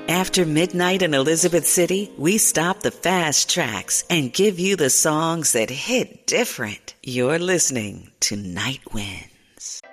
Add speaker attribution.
Speaker 1: After midnight in Elizabeth City, we stop the fast tracks and give you the songs that hit different. You're listening to Night Winds.